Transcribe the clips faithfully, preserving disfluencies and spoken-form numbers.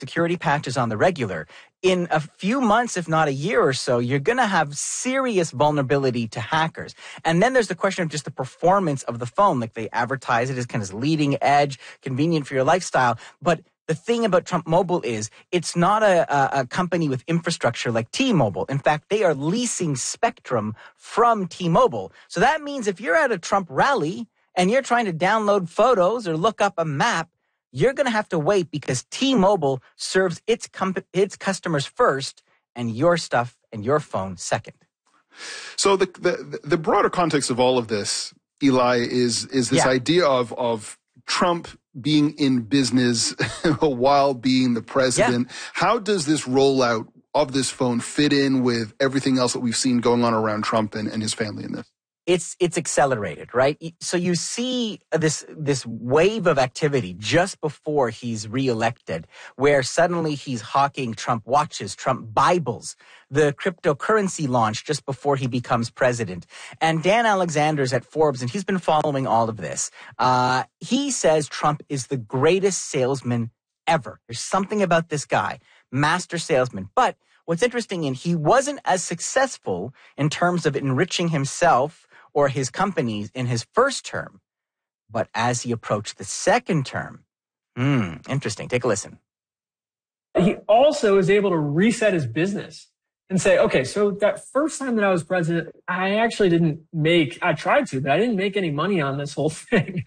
security patches on the regular. In a few months, if not a year or so, you're going to have serious vulnerability to hackers. And then there's the question of just the performance of the phone. Like they advertise it as kind of leading edge, convenient for your lifestyle. But the thing about Trump Mobile is it's not a, a, a company with infrastructure like T-Mobile. In fact, they are leasing spectrum from T-Mobile. So that means if you're at a Trump rally and you're trying to download photos or look up a map, you're going to have to wait because T-Mobile serves its com- its customers first and your stuff and your phone second. So the the, the broader context of all of this, Eli, is is this yeah. idea of of Trump being in business while being the president. Yeah. How does this rollout of this phone fit in with everything else that we've seen going on around Trump and, and his family in this? It's it's accelerated, right? So you see this this wave of activity just before he's reelected, where suddenly he's hawking Trump watches, Trump Bibles, the cryptocurrency launch just before he becomes president. And Dan Alexander's at Forbes, and he's been following all of this. Uh, he says Trump is the greatest salesman ever. There's something about this guy, master salesman. But what's interesting, and he wasn't as successful in terms of enriching himself or his companies in his first term. But as he approached the second term, hmm, interesting. Take a listen. He also is able to reset his business and say, okay, so that first time that I was president, I actually didn't make, I tried to, but I didn't make any money on this whole thing.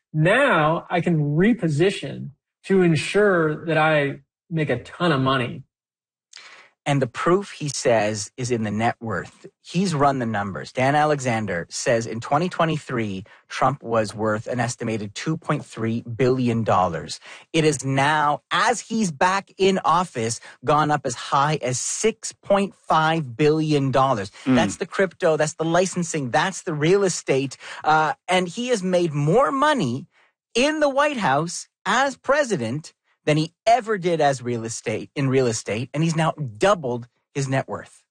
Now I can reposition to ensure that I make a ton of money. And the proof, he says, is in the net worth. He's run the numbers. Dan Alexander says in twenty twenty-three, Trump was worth an estimated two point three billion dollars. It is now, as he's back in office, gone up as high as six point five billion dollars. Mm. That's the crypto, that's the licensing, that's the real estate. Uh, and he has made more money in the White House as president than he ever did as real estate in real estate, and he's now doubled his net worth.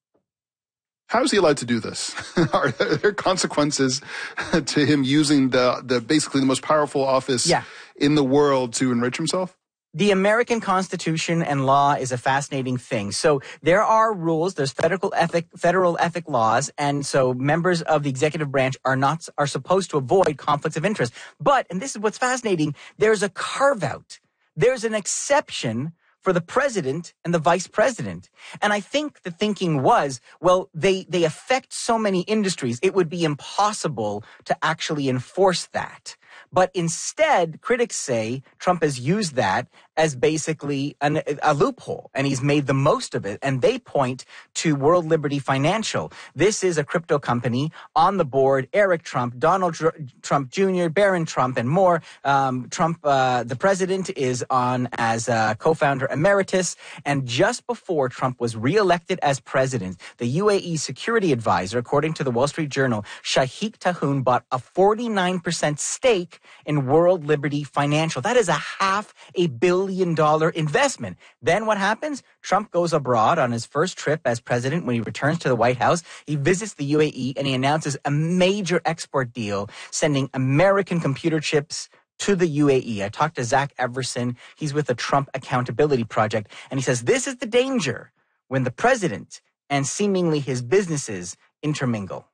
How is he allowed to do this? Are there consequences to him using the the basically the most powerful office yeah. in the world to enrich himself? The American Constitution and law is a fascinating thing. So there are rules. There's federal ethic, federal ethic laws, and so members of the executive branch are not are supposed to avoid conflicts of interest. But, and this is what's fascinating, there's a carve out. There's an exception for the president and the vice president. And I think the thinking was, well, they, they affect so many industries, it would be impossible to actually enforce that. But instead, critics say Trump has used that as basically an, a loophole, and he's made the most of it. And they point to World Liberty Financial. This is a crypto company on the board. Eric Trump, Donald Tr- Trump Junior, Barron Trump, and more. Um, Trump, uh, the president, is on as a co-founder emeritus. And just before Trump was reelected as president, the U A E security advisor, according to the Wall Street Journal, Shahik Tahoon, bought a forty-nine percent stake in World Liberty Financial. That is a half a billion dollar investment. Then what happens? Trump goes abroad on his first trip as president. When he returns to the White House, he visits the U A E and he announces a major export deal, sending American computer chips to the U A E. I talked to Zach Everson. He's with the Trump Accountability Project. And he says, this is the danger when the president and seemingly his businesses intermingle.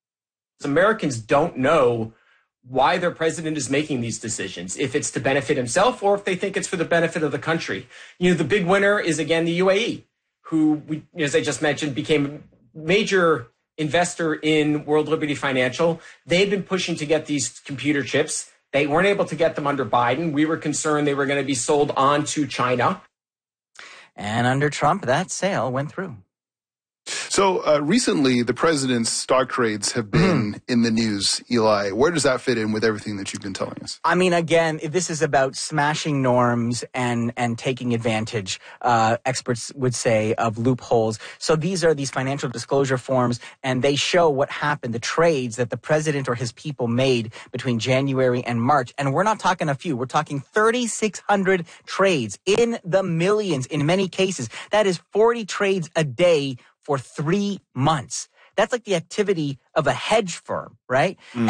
Americans don't know why their president is making these decisions, if it's to benefit himself or if they think it's for the benefit of the country. You know, the big winner is, again, the U A E, who, we, as I just mentioned, became a major investor in World Liberty Financial. They've been pushing to get these computer chips. They weren't able to get them under Biden. We were concerned they were going to be sold on to China. And under Trump, that sale went through. So uh, recently, the president's stock trades have been mm. in the news, Eli. Where does that fit in with everything that you've been telling us? I mean, again, this is about smashing norms and, and taking advantage, uh, experts would say, of loopholes. So these are these financial disclosure forms, and they show what happened, the trades that the president or his people made between January and March. And we're not talking a few. We're talking thirty-six hundred trades in the millions in many cases. That is forty trades a day for three months. That's like the activity of a hedge firm, right? Mm. And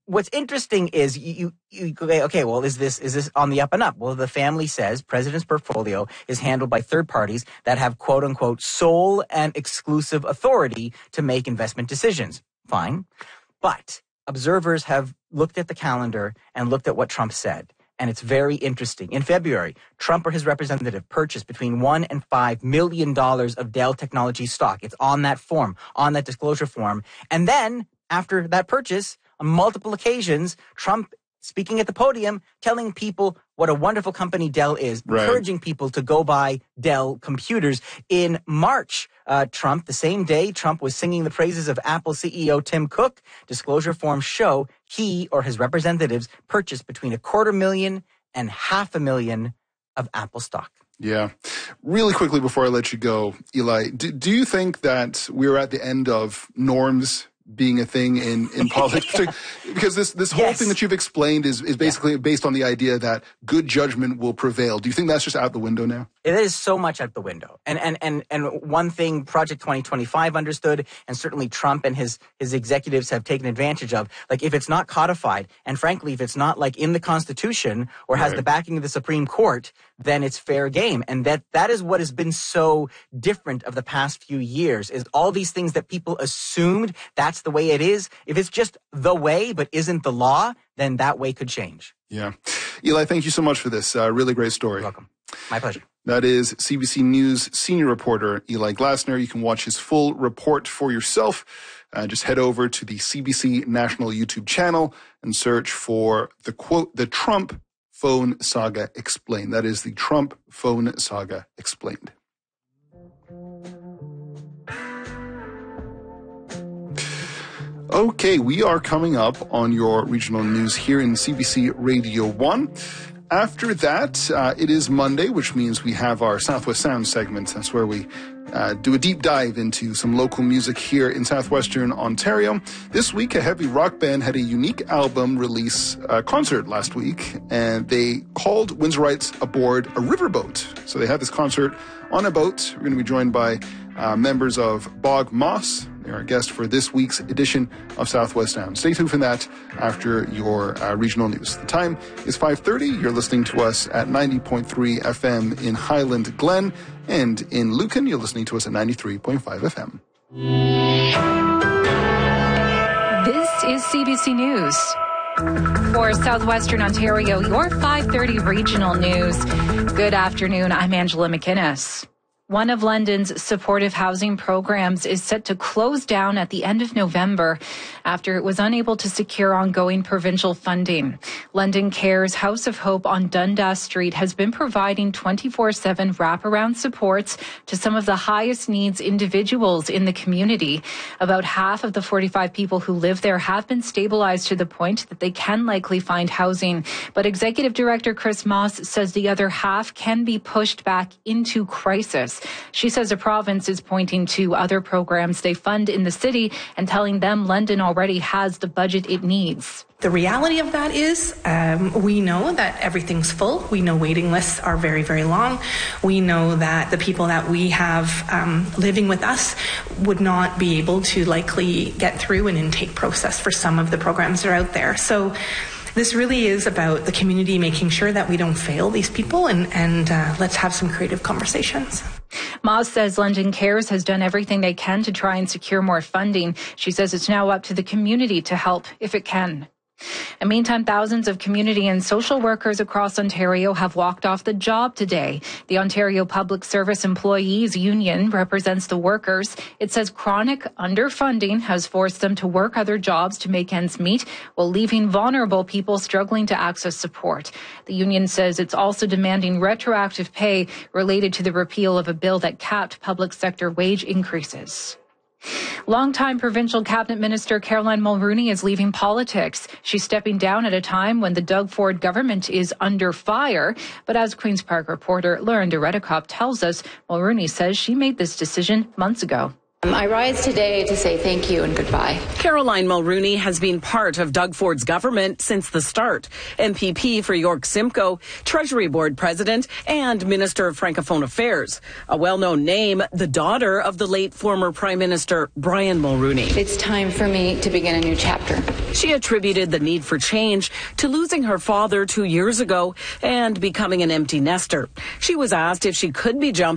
what's interesting is you, you, you go, okay, well, is this, is this on the up and up? Well, the family says president's portfolio is handled by third parties that have quote unquote sole and exclusive authority to make investment decisions. Fine. But observers have looked at the calendar and looked at what Trump said. And it's very interesting. In February, Trump or his representative purchased between one and five million dollars of Dell Technologies stock. It's on that form, on that disclosure form. And then after that purchase, on multiple occasions, Trump speaking at the podium, telling people what a wonderful company Dell is, right. encouraging people to go buy Dell computers. In March, uh, Trump, the same day, Trump was singing the praises of Apple C E O Tim Cook. Disclosure forms show he or his representatives purchased between a quarter million and half a million of Apple stock. Yeah. Really quickly before I let you go, Eli, do, do you think that we're at the end of norms being a thing in, in politics? Because this, this whole yes. thing that you've explained is, is basically yeah. based on the idea that good judgment will prevail. Do you think that's just out the window now? It is so much out the window. And, and, and, and one thing Project twenty twenty-five understood, and certainly Trump and his, his executives have taken advantage of, like if it's not codified, and frankly, if it's not like in the Constitution or has right. the backing of the Supreme Court, then it's fair game. And that, that is what has been so different of the past few years, is all these things that people assumed that's the way it is. If it's just the way, but isn't the law, then that way could change. Yeah. Eli, thank you so much for this. Uh, really great story. You're welcome. My pleasure. That is C B C News senior reporter Eli Glasner. You can watch his full report for yourself. Uh, just head over to the C B C National YouTube channel and search for the quote, the Trump phone saga explained. That is the Trump phone saga explained. Okay, we are coming up on your regional news here in C B C Radio one. After that, uh, it is Monday, which means we have our Southwest Sound segment. That's where we uh, do a deep dive into some local music here in southwestern Ontario. This week, a heavy rock band had a unique album release uh, concert last week, and they called Windsorrites aboard a riverboat. So they had this concert on a boat. We're going to be joined by uh, members of Bog Moss. They're our guest for this week's edition of Southwest Sound. Stay tuned for that after your uh, regional news. The time is five thirty. You're listening to us at ninety point three F M in Highland Glen, and in Lucan, you're listening to us at ninety-three point five F M. This is C B C News. For Southwestern Ontario, your five thirty regional news. Good afternoon. I'm Angela McInnes. One of London's supportive housing programs is set to close down at the end of November after it was unable to secure ongoing provincial funding. London Care's House of Hope on Dundas Street has been providing twenty-four seven wraparound supports to some of the highest needs individuals in the community. About half of the forty-five people who live there have been stabilized to the point that they can likely find housing. But Executive Director Chris Moss says the other half can be pushed back into crisis. She says the province is pointing to other programs they fund in the city and telling them London already has the budget it needs. The reality of that is um, we know that everything's full. We know waiting lists are very, very long. We know that the people that we have um, living with us would not be able to likely get through an intake process for some of the programs that are out there. So this really is about the community making sure that we don't fail these people, and, and uh, let's have some creative conversations. Moss says London Cares has done everything they can to try and secure more funding. She says it's now up to the community to help if it can. In the meantime, thousands of community and social workers across Ontario have walked off the job today. The Ontario Public Service Employees Union represents the workers. It says chronic underfunding has forced them to work other jobs to make ends meet, while leaving vulnerable people struggling to access support. The union says it's also demanding retroactive pay related to the repeal of a bill that capped public sector wage increases. Longtime provincial cabinet minister Caroline Mulroney is leaving politics. She's stepping down at a time when the Doug Ford government is under fire. But as Queen's Park reporter Lauren de Redicop tells us, Mulroney says she made this decision months ago. I rise today to say thank you and goodbye. Caroline Mulrooney has been part of Doug Ford's government since the start. M P P for York Simcoe, Treasury Board President, and Minister of Francophone Affairs. A well-known name, the daughter of the late former Prime Minister Brian Mulrooney. It's time for me to begin a new chapter. She attributed the need for change to losing her father two years ago and becoming an empty nester. She was asked if she could be jumped